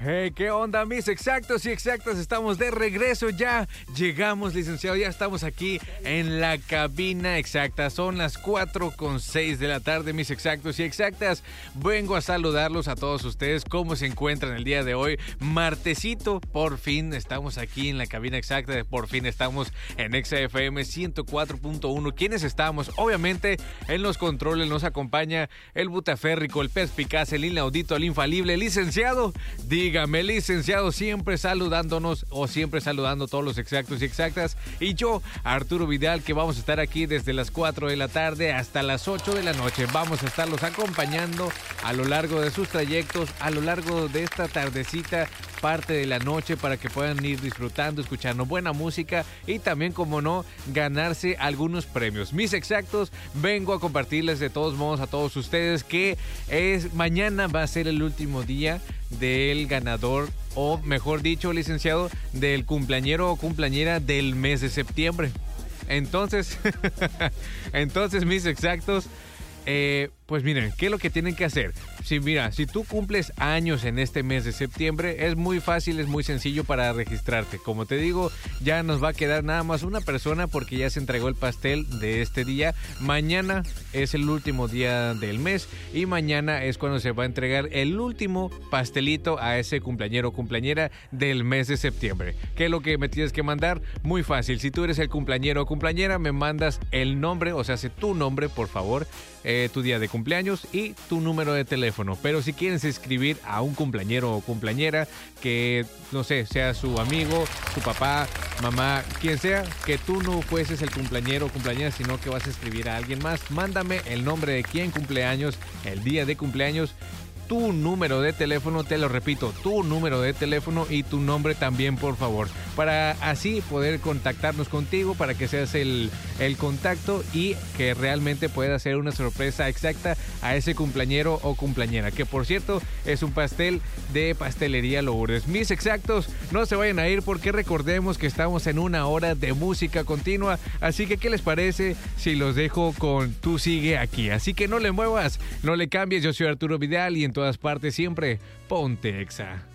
Hey, ¿qué onda, mis exactos y exactas? Estamos de regreso ya. Llegamos, licenciado, ya estamos aquí en la cabina exacta. Son las 4:06 de la tarde, mis exactos y exactas. Vengo a saludarlos a todos ustedes. ¿Cómo se encuentran el día de hoy? Martesito, por fin estamos aquí en la cabina exacta. Por fin estamos en XFM 104.1. ¿Quiénes estamos? Obviamente, en los controles nos acompaña el butaférrico, el perspicaz, el inaudito, el infalible, licenciado. Dígame, licenciado, siempre saludándonos o siempre saludando a todos los exactos y exactas. Y yo, Arturo Vidal, que vamos a estar aquí desde las 4 de la tarde hasta las 8 de la noche. Vamos a estarlos acompañando a lo largo de sus trayectos, a lo largo de esta tardecita, parte de la noche, para que puedan ir disfrutando, escuchando buena música y también, como no, ganarse algunos premios. Mis exactos, vengo a compartirles de todos modos a todos ustedes que mañana va a ser el último día del ganador, o mejor dicho, licenciado, del cumpleañero o cumpleañera del mes de septiembre. Entonces, mis exactos, pues miren, ¿qué es lo que tienen que hacer? Si tú cumples años en este mes de septiembre, es muy fácil, es muy sencillo para registrarte. Como te digo, ya nos va a quedar nada más una persona porque ya se entregó el pastel de este día. Mañana es el último día del mes y mañana es cuando se va a entregar el último pastelito a ese cumpleañero o cumpleañera del mes de septiembre. ¿Qué es lo que me tienes que mandar? Muy fácil. Si tú eres el cumpleañero o cumpleañera, me mandas el nombre, o sea, tu nombre, por favor, tu día de cumpleaños y tu número de teléfono. Pero si quieres escribir a un cumpleañero o cumpleañera que, no sé, sea su amigo, su papá, mamá, quien sea, que tú no fueses el cumpleañero o cumpleañera, sino que vas a escribir a alguien más, mándame el nombre de quien cumpleaños, el día de cumpleaños, tu número de teléfono, te lo repito, tu número de teléfono y tu nombre también, por favor, para así poder contactarnos contigo, para que seas el contacto y que realmente pueda ser una sorpresa exacta a ese cumpleañero o cumpleañera, que por cierto es un pastel de Pastelería Lourdes. Mis exactos, no se vayan a ir porque recordemos que estamos en una hora de música continua, así que ¿qué les parece si los dejo con Tú Sigue Aquí? Así que no le muevas, no le cambies. Yo soy Arturo Vidal y en todas partes siempre ponte Exa.